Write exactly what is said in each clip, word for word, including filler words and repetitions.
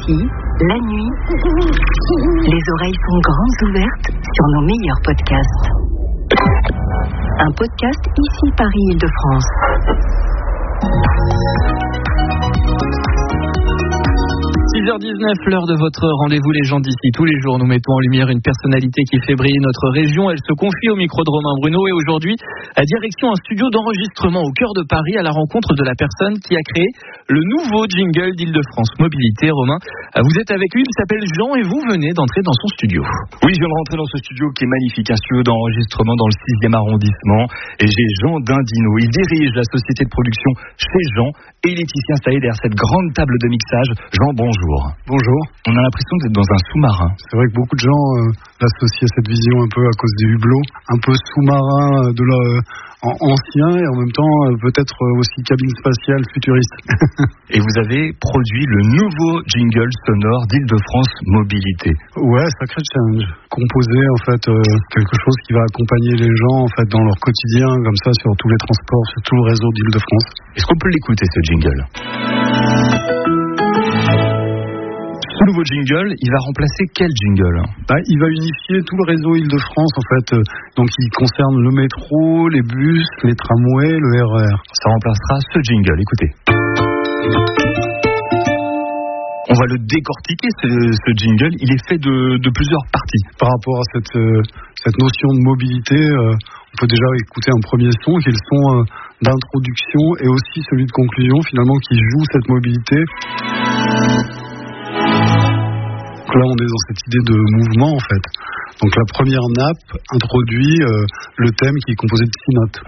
Ici, la nuit, les oreilles sont grandes ouvertes sur nos meilleurs podcasts. Un podcast Ici Paris Île-de-France. six heures dix-neuf, l'heure de votre rendez-vous Les gens d'ici. Tous les jours, nous mettons en lumière une personnalité qui fait briller notre région. Elle se confie au micro de Romain Bruno et aujourd'hui, à direction un studio d'enregistrement au cœur de Paris à la rencontre de la personne qui a créé le nouveau jingle d'Île-de-France Mobilité. Romain, vous êtes avec lui, il s'appelle Jean et vous venez d'entrer dans son studio. Oui, je viens de rentrer dans ce studio qui est magnifique, un studio d'enregistrement dans le sixième arrondissement et j'ai Jean Dindino. Il dirige la société de production Chez Jean et il est ici installé derrière cette grande table de mixage. Jean, bonjour. Bonjour. On a l'impression d'être dans un sous-marin. C'est vrai que beaucoup de gens euh, l'associent à cette vision un peu à cause des hublots, un peu sous-marin de la, euh, ancien et en même temps euh, peut-être aussi cabine spatiale futuriste. Et vous avez produit le nouveau jingle sonore d'Île-de-France Mobilité. Ouais, sacré challenge. Composer en fait euh, quelque chose qui va accompagner les gens en fait dans leur quotidien comme ça sur tous les transports, sur tout le réseau d'Île-de-France. Est-ce qu'on peut l'écouter ce jingle ? Ce nouveau jingle, il va remplacer quel jingle ? Bah, il va unifier tout le réseau Île-de-France en fait. Euh, donc il concerne le métro, les bus, les tramways, le R E R. Ça remplacera ce jingle, écoutez. On va le décortiquer, ce, ce jingle. Il est fait de, de plusieurs parties. Par rapport à cette, euh, cette notion de mobilité, euh, on peut déjà écouter un premier son qui est le son euh, d'introduction et aussi celui de conclusion finalement qui joue cette mobilité. Donc là, on est dans cette idée de mouvement, en fait. Donc la première nappe introduit euh, le thème qui est composé de six notes.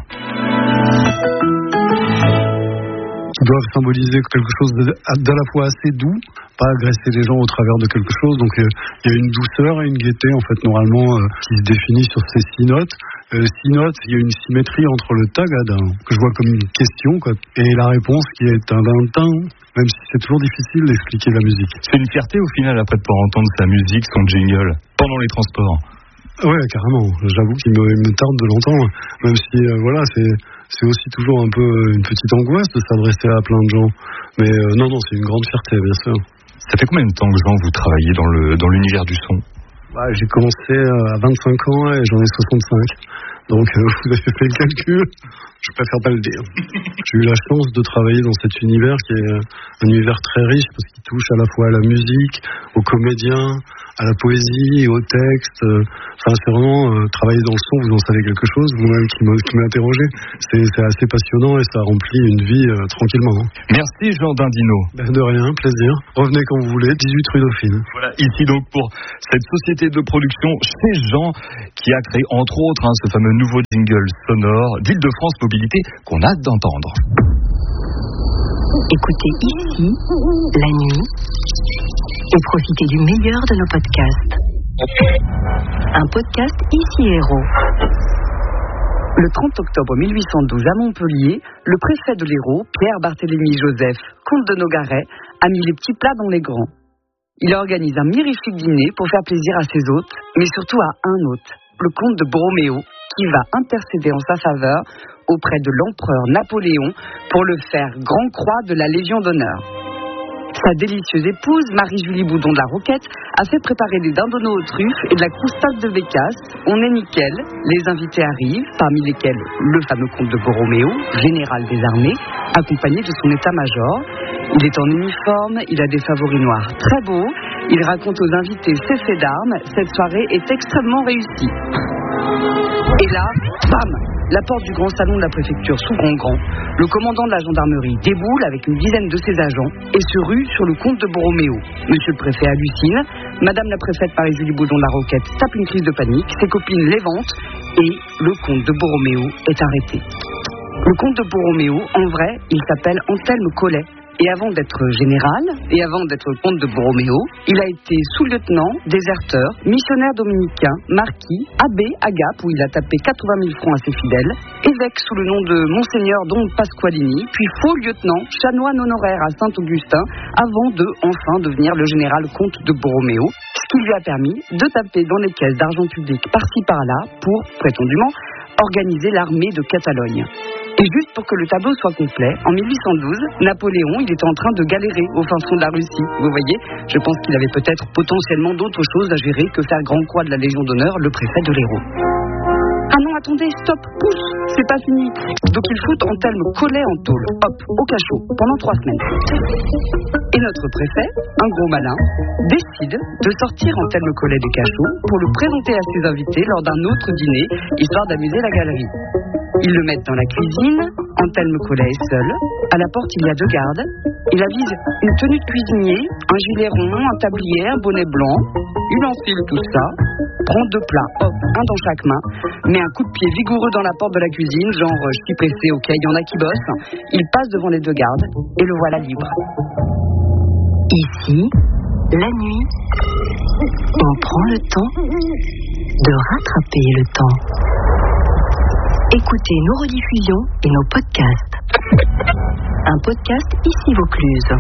Qui doivent symboliser quelque chose d'à la fois assez doux, pas agresser les gens au travers de quelque chose. Donc il euh, y a une douceur et une gaieté, en fait, normalement, euh, qui se définit sur ces six notes. Euh, six notes, il y a une symétrie entre le tagada, que je vois comme une question, quoi, et la réponse qui est un d'un tin. Même si c'est toujours difficile d'expliquer la musique. C'est une fierté au final après de pouvoir entendre sa musique, son jingle, pendant les transports. Ouais, carrément. J'avoue qu'il me, il me tarde de l'entendre. Même si, euh, voilà, c'est, c'est aussi toujours un peu une petite angoisse de s'adresser à plein de gens. Mais euh, non, non, c'est une grande fierté, bien sûr. Ça fait combien de temps que Jean, vous travaillez dans, le, dans l'univers du son ? Bah, j'ai commencé à vingt-cinq ans et j'en ai soixante-cinq. Donc, euh, vous avez fait le calcul. Je préfère pas le dire. J'ai eu la chance de travailler dans cet univers qui est un univers très riche parce qu'il touche à la fois à la musique, aux comédiens, à la poésie, au texte. Enfin, c'est vraiment euh, travailler dans le son, vous en savez quelque chose, vous-même qui m'a, qui m'a interrogé. C'est, c'est assez passionnant et ça remplit une vie euh, tranquillement. Hein. Merci Jean Dindino. Ben de rien, plaisir. Revenez quand vous voulez, dix-huit rue Dauphine. Voilà, ici donc pour cette société de production Chez Jean qui a créé entre autres hein, ce fameux nouveau jingle sonore d'Île-de-France Mobilité qu'on a hâte d'entendre. Écoutez ici, la nuit, et profitez du meilleur de nos podcasts. Un podcast Ici Hérault. Le trente octobre mille huit cent douze à Montpellier, le préfet de l'Hérault, Pierre Barthélemy Joseph, comte de Nogaret, a mis les petits plats dans les grands. Il organise un mirifique dîner pour faire plaisir à ses hôtes, mais surtout à un hôte, le comte de Borroméo, qui va intercéder en sa faveur auprès de l'empereur Napoléon pour le faire grand croix de la Légion d'honneur. Sa délicieuse épouse, Marie-Julie Boudon de la Roquette, a fait préparer des dindonneaux aux truffes et de la croustade de bécasse. On est nickel, les invités arrivent, parmi lesquels le fameux comte de Borroméo, général des armées, accompagné de son état-major. Il est en uniforme, il a des favoris noirs très beaux, il raconte aux invités ses faits d'armes, cette soirée est extrêmement réussie. Et là, bam, la porte du grand salon de la préfecture s'ouvre en grand. Le commandant de la gendarmerie déboule avec une dizaine de ses agents et se rue sur le comte de Borroméo. Monsieur le préfet hallucine, madame la préfète Marie-Julie Boudon de la Roquette tape une crise de panique, ses copines l'éventent et le comte de Borroméo est arrêté. Le comte de Borroméo, en vrai, il s'appelle Anselme Collet. Et avant d'être général, et avant d'être comte de Borroméo, il a été sous-lieutenant, déserteur, missionnaire dominicain, marquis, abbé à Gap, où il a tapé quatre-vingt mille francs à ses fidèles, évêque sous le nom de Monseigneur Don Pasqualini, puis faux lieutenant, chanoine honoraire à Saint-Augustin, avant de, enfin, devenir le général comte de Borroméo, ce qui lui a permis de taper dans les caisses d'argent public par-ci par-là pour, prétendument, organiser l'armée de Catalogne. Et juste pour que le tableau soit complet, en mille huit cent douze, Napoléon, il était en train de galérer au fin fond de la Russie. Vous voyez, je pense qu'il avait peut-être potentiellement d'autres choses à gérer que faire grand croix de la Légion d'honneur, le préfet de l'Hérault. Ah non, attendez, stop, pousse, c'est pas fini. Donc il fout Antelme Collet en tôle, hop, au cachot, pendant trois semaines. Et notre préfet, un gros malin, décide de sortir Antelme Collet du cachot pour le présenter à ses invités lors d'un autre dîner, histoire d'amuser la galerie. Ils le mettent dans la cuisine, Antelme Collet est seul. À la porte, il y a deux gardes. Il avise une tenue de cuisinier, un gilet rond, un tablier, un bonnet blanc. Il enfile tout ça, prend deux plats, hop, un dans chaque main, met un coup de pied vigoureux dans la porte de la cuisine, genre je suis pressé, ok, il y en a qui bossent. Il passe devant les deux gardes et le voilà libre. Ici, la nuit, on prend le temps de rattraper le temps. Écoutez nos rediffusions et nos podcasts. Un podcast ici Vaucluse.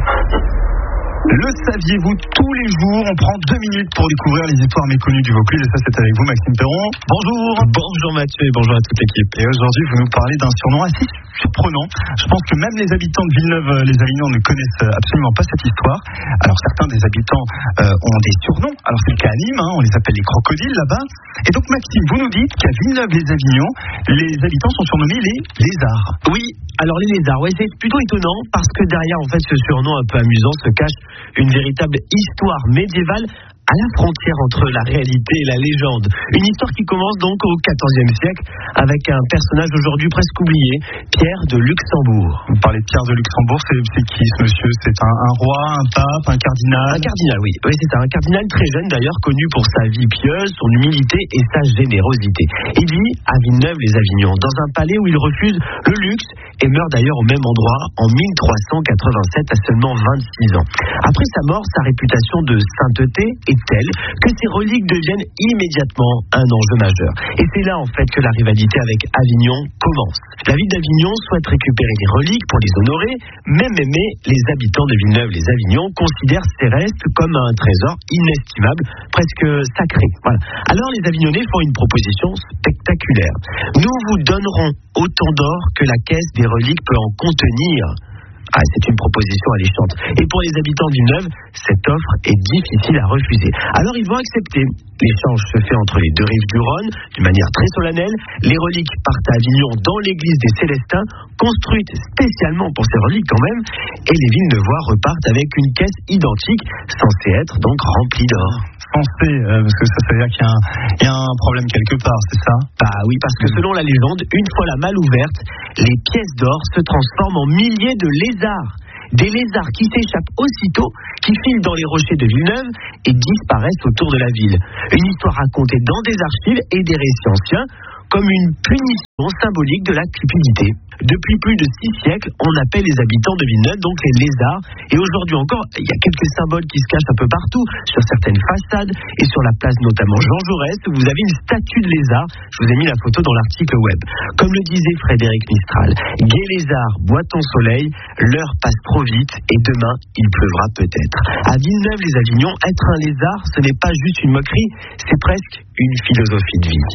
Le saviez-vous, tous les jours, on prend deux minutes pour découvrir les histoires méconnues du Vaucluse, et ça c'est avec vous Maxime Perron. Bonjour. Bonjour Mathieu et bonjour à toute l'équipe. Et aujourd'hui vous nous parlez d'un surnom assez surprenant. Je pense que même les habitants de Villeneuve-les-Avignon ne connaissent absolument pas cette histoire. Alors certains des habitants euh, ont des surnoms, alors c'est le cas à Nîmes, hein, on les appelle les crocodiles là-bas. Et donc Maxime, vous nous dites qu'à Villeneuve-les-Avignon, les habitants sont surnommés les lézards. Oui, alors les lézards, ouais, c'est plutôt étonnant parce que derrière en fait ce surnom un peu amusant se cache une véritable histoire médiévale à la frontière entre la réalité et la légende. Une histoire qui commence donc au quatorzième siècle avec un personnage aujourd'hui presque oublié, Pierre de Luxembourg. Vous parlez de Pierre de Luxembourg, c'est, c'est qui ce monsieur? C'est un, un roi, un pape, un cardinal? Un cardinal, oui. Oui, c'est ça, un cardinal très jeune d'ailleurs, connu pour sa vie pieuse, son humilité et sa générosité. Il vit à Villeneuve-les-Avignon, dans un palais où il refuse le luxe et meurt d'ailleurs au même endroit en mille trois cent quatre-vingt-sept à seulement vingt-six ans. Après sa mort, sa réputation de sainteté est telle que ses reliques deviennent immédiatement un enjeu majeur. Et c'est là en fait que la rivalité avec Avignon commence. La ville d'Avignon souhaite récupérer les reliques pour les honorer, même aimé, les habitants de Villeneuve-les-Avignon considèrent ces restes comme un trésor inestimable, presque sacré. Voilà. Alors les Avignonnais font une proposition spectaculaire. Nous vous donnerons autant d'or que la caisse des reliques peut en contenir. Ah, c'est une proposition alléchante. Et pour les habitants de Villeneuve, cette offre est difficile à refuser. Alors ils vont accepter. L'échange se fait entre les deux rives du Rhône, d'une manière très solennelle. Les reliques partent à Avignon dans l'église des Célestins, construite spécialement pour ces reliques quand même. Et les Villeneuvois repartent avec une caisse identique, censée être donc remplie d'or. Censé, euh, parce que ça, ça veut dire qu'il y a, un, il y a un problème quelque part, c'est ça? Bah oui, parce que selon la légende, une fois la malle ouverte, les pièces d'or se transforment en milliers de lézards. Des lézards qui s'échappent aussitôt, qui filent dans les rochers de Villeneuve et disparaissent autour de la ville. Une histoire racontée dans des archives et des récits anciens, comme une punition symbolique de la cupidité. Depuis plus de six siècles, on appelle les habitants de Villeneuve donc les lézards. Et aujourd'hui encore, il y a quelques symboles qui se cachent un peu partout, sur certaines façades et sur la place notamment Jean Jaurès, où vous avez une statue de lézard. Je vous ai mis la photo dans l'article web. Comme le disait Frédéric Mistral, gai lézard, bois ton soleil, l'heure passe trop vite et demain il pleuvra peut-être. À Villeneuve-les-Avignon, être un lézard, ce n'est pas juste une moquerie, c'est presque une philosophie de vie.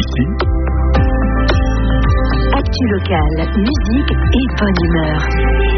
Actu locale, musique et bonne humeur.